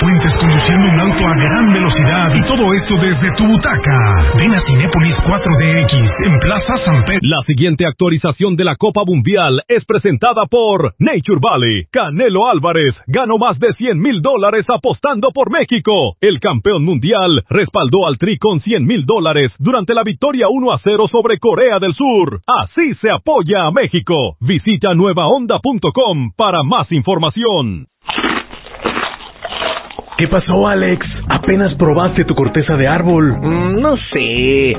puentes conduciendo un auto a gran velocidad y todo esto desde tu butaca. Ven a Cinépolis 4DX en Plaza San Pedro. La siguiente actualización de la Copa Mundial es presentada por Nature Valley. Canelo Álvarez ganó más de $100,000 apostando por México. El campeón mundial respaldó al Tri con $100,000 durante la victoria 1-0 sobre Corea del Sur. Así se apoya a México. Visita nuevaonda.com para más información. ¿Qué pasó, Alex? Apenas probaste tu corteza de árbol. No sé.